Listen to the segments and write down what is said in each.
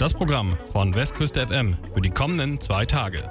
Das Programm von Westküste FM für die kommenden 2 Tage.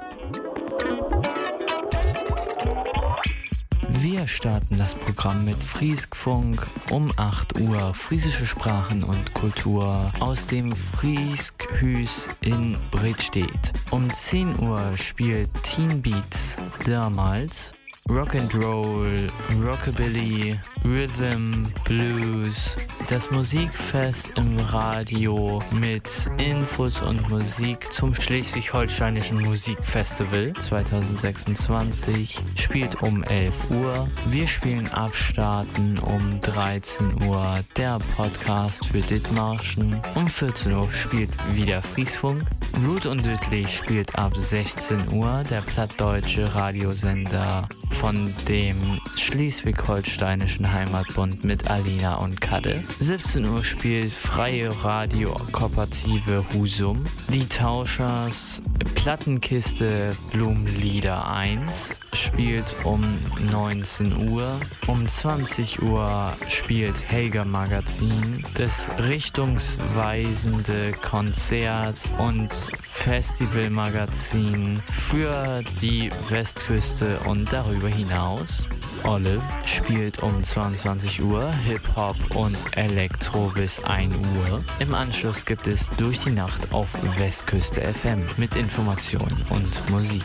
Wir starten das Programm mit Friesk-Funk um 8 Uhr, friesische Sprachen und Kultur aus dem Friesk-Hüs in Bredstedt. Um 10 Uhr spielt Teen Beats damals Rock'n'Roll, Rockabilly, Rhythm, Blues, das Musikfest im Radio mit Infos und Musik zum Schleswig-Holsteinischen Musikfestival 2026 spielt um 11 Uhr. Wir spielen Abstarten um 13 Uhr der Podcast für Dithmarschen. Um 14 Uhr spielt wieder Friesfunk. Ruth und Dödlich spielt ab 16 Uhr der plattdeutsche Radiosender von dem Schleswig-Holsteinischen Heimatbund mit Alina und Kadde. 17 Uhr spielt Freie Radio Kooperative Husum. Die Tauschers Plattenkiste Blumenlieder 1 spielt um 19 Uhr. Um 20 Uhr spielt Helga Magazin das richtungsweisende Konzert und Festivalmagazin für die Westküste und darüber hinaus. Olive spielt um 22 Uhr Hip-Hop und Elektro bis 1 Uhr. Im Anschluss gibt es Durch die Nacht auf Westküste FM mit Informationen und Musik.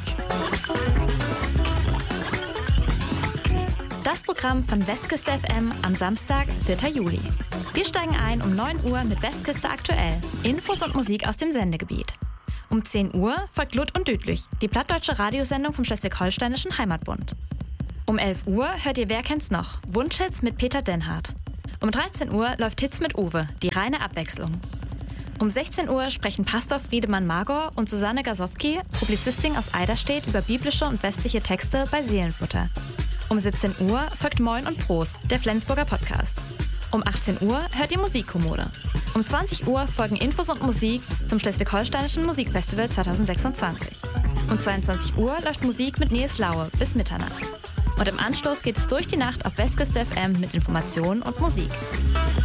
Das Programm von Westküste FM am Samstag, 4. Juli. Wir steigen ein um 9 Uhr mit Westküste aktuell. Infos und Musik aus dem Sendegebiet. Um 10 Uhr folgt Lut und Düdlich, die plattdeutsche Radiosendung vom Schleswig-Holsteinischen Heimatbund. Um 11 Uhr hört ihr Wer kennt's noch? Wunschhits mit Peter Denhardt. Um 13 Uhr läuft Hits mit Uwe, die reine Abwechslung. Um 16 Uhr sprechen Pastor Friedemann Magor und Susanne Gasowski, Publizistin aus Eiderstedt, über biblische und westliche Texte bei Seelenfutter. Um 17 Uhr folgt Moin und Prost, der Flensburger Podcast. Um 18 Uhr hört ihr Musikkommode. Um 20 Uhr folgen Infos und Musik zum Schleswig-Holsteinischen Musikfestival 2026. Um 22 Uhr läuft Musik mit Nils Laue bis Mitternacht. Und im Anschluss geht es durch die Nacht auf Westküste FM mit Informationen und Musik.